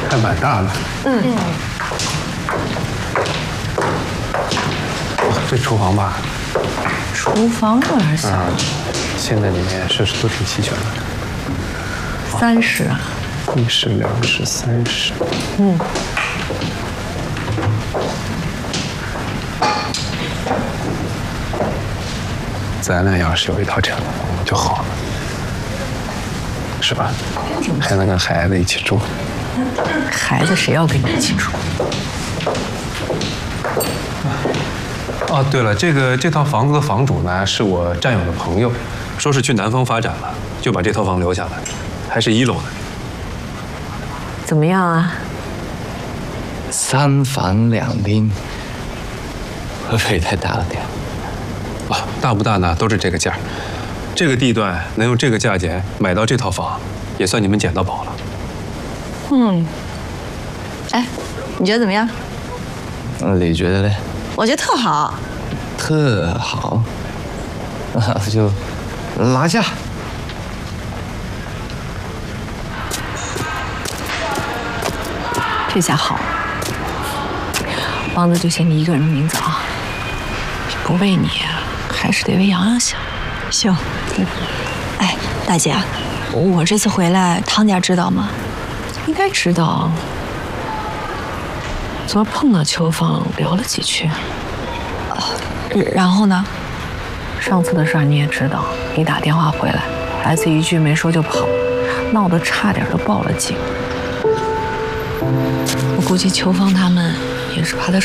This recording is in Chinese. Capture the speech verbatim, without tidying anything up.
还蛮大的。嗯嗯。这厨房吧？ 厨房有点小。 嗯，现在里面设施都挺齐全的。 三室啊？ 一室、两室、三室。嗯。咱俩要是有一套这样的房就好了，是吧？还能跟孩子一起住。 孩子谁要跟你一起住？ 哦，对了，这个这套房子的房主呢，是我战友的朋友，说是去南方发展了，就把这套房留下来，还是一楼的。 怎么样啊？ 三房两厅，会不会太大了点？ 啊，大不大呢？都是这个价。这个地段能用这个价钱买到这套房，也算你们捡到宝了。 嗯。哎，你觉得怎么样？ 嗯，你觉得嘞？ 我觉得特好。 特好。那就拿下。 这下好，房子就写你一个人的名字啊。不为你，还是得为洋洋想。 行。嗯。哎，大姐，我这次回来，汤家知道吗？ 应该知道。昨儿碰到秋芳，聊了几句。 然后呢？ 上次的事儿你也知道，你打电话回来，儿子一句没说就跑，闹得差点都报了警。我估计秋芳他们也是怕他